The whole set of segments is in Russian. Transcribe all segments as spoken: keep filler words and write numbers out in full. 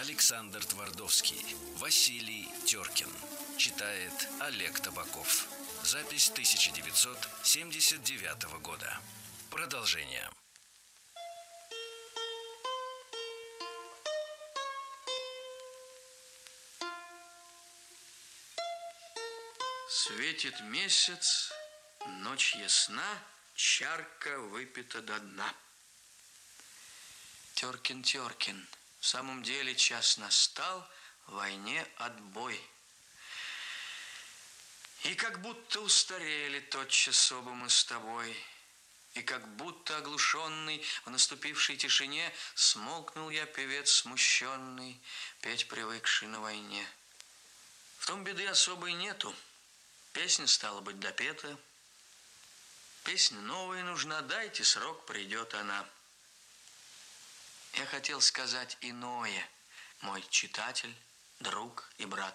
Александр Твардовский, Василий Теркин. Читает Олег Табаков. Запись тысяча девятьсот семьдесят девятого года. Продолжение. Светит месяц, ночь ясна, чарка выпита до дна. Теркин, Теркин, в самом деле час настал, войне отбой. И как будто устарели тотчас оба мы с тобой, и как будто оглушенный в наступившей тишине смолкнул я, певец смущенный, петь привыкший на войне. В том беды особой нету. Песня, стала быть, допета. Песня новая нужна, дайте срок, придет она. Я хотел сказать иное, мой читатель, друг и брат.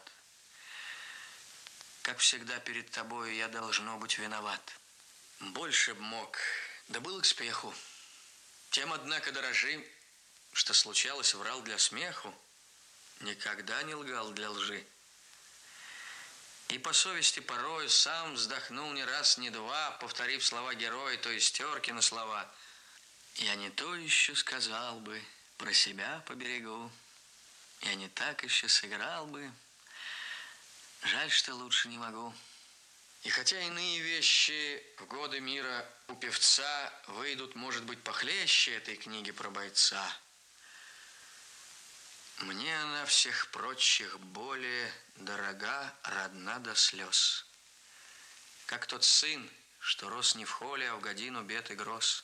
Как всегда перед тобою я должно быть виноват. Больше б мог, да был к спеху. Тем, однако, дорожи, что случалось, врал для смеху, никогда не лгал для лжи. И по совести порою сам вздохнул не раз, не два, повторив слова героя, то есть Теркина слова. Я не то еще сказал бы, про себя поберегу. Я не так еще сыграл бы. Жаль, что лучше не могу. И хотя иные вещи в годы мира у певца выйдут, может быть, похлеще этой книги про бойца, мне она всех прочих более дорога, родна до слез. Как тот сын, что рос не в холле, а в годину бед и гроз.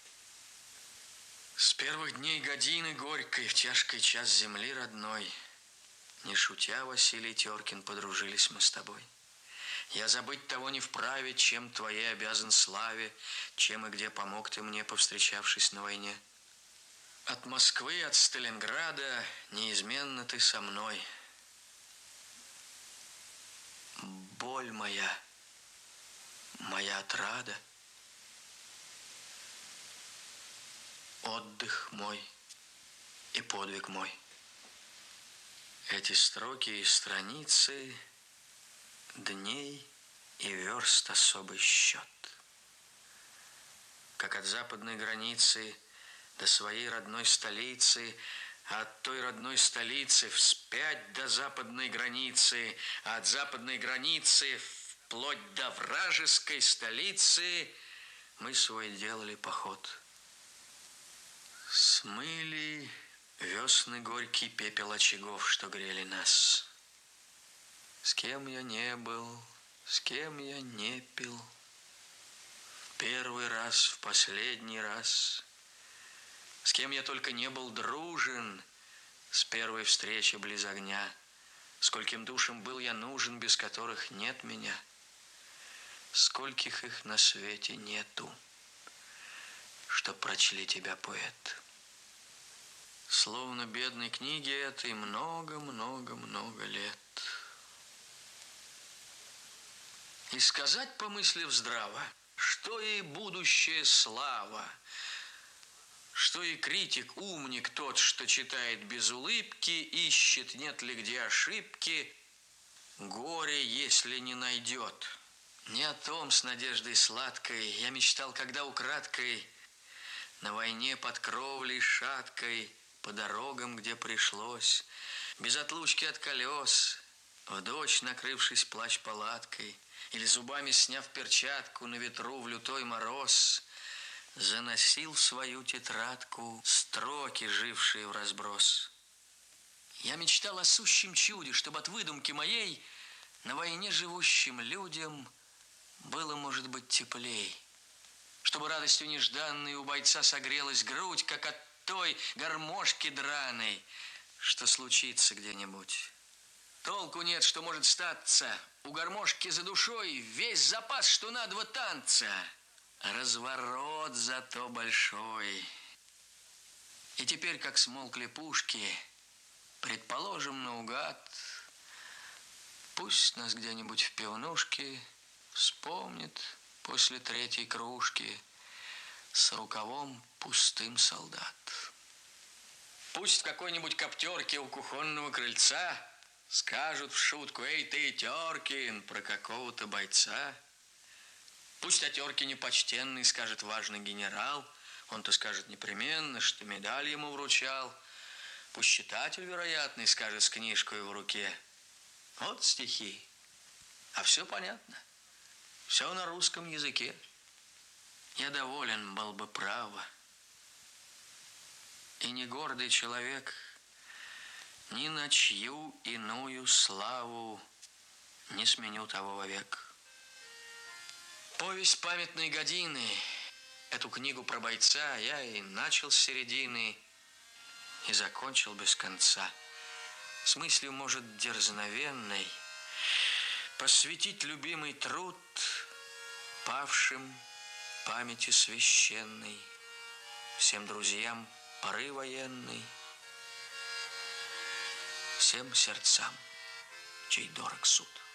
С первых дней годины горькой, в тяжкий час земли родной, не шутя, Василий Теркин, подружились мы с тобой. Я забыть того не вправе, чем твоей обязан славе, чем и где помог ты мне, повстречавшись на войне. От Москвы, от Сталинграда неизменно ты со мной. Боль моя, моя отрада, отдых мой и подвиг мой. Эти строки и страницы дней и верст особый счет. Как от западной границы до своей родной столицы, а от той родной столицы вспять до западной границы, а от западной границы вплоть до вражеской столицы мы свой делали поход. Смыли весны горький пепел очагов, что грели нас. С кем я не был, с кем я не пил, в первый раз, в последний раз, с кем я только не был дружен с первой встречи близ огня, скольким душам был я нужен, без которых нет меня, скольких их на свете нету, чтоб прочли тебя, поэт. Словно бедной книге этой много-много-много лет. И сказать, помыслив здраво, что и будущая слава, что и критик, умник тот, что читает без улыбки, ищет, нет ли где ошибки, горе, если не найдет. Не о том с надеждой сладкой я мечтал, когда украдкой на войне под кровлей шаткой, по дорогам, где пришлось, без отлучки от колес, в дождь накрывшись плащ-палаткой, или зубами сняв перчатку на ветру в лютой мороз, заносил в свою тетрадку строки, жившие в разброс. Я мечтал о сущем чуде, чтобы от выдумки моей на войне живущим людям было, может быть, теплей, чтобы радостью нежданной у бойца согрелась грудь, как от той гармошки драной, что случится где-нибудь. Толку нет, что может статься. У гармошки за душой весь запас, что на два танца. Разворот зато большой. И теперь, как смолкли пушки, предположим наугад, пусть нас где-нибудь в пивнушке вспомнит после третьей кружки с рукавом пустым солдат. Пусть в какой-нибудь коптерке у кухонного крыльца скажут в шутку: «Эй, ты, Теркин», про какого-то бойца. Пусть о Теркине почтенный скажет важный генерал, он-то скажет непременно, что медаль ему вручал. Пусть читатель вероятный скажет с книжкой в руке: вот стихи. А все понятно, все на русском языке. Я доволен был бы, право. И не гордый человек ни на чью иную славу не сменю того вовек. Повесть памятной годины, эту книгу про бойца, я и начал с середины, и закончил без конца. С мыслью, может, дерзновенной, посвятить любимый труд павшим памяти священной, всем друзьям поры военной, всем сердцам, чей дорог суд.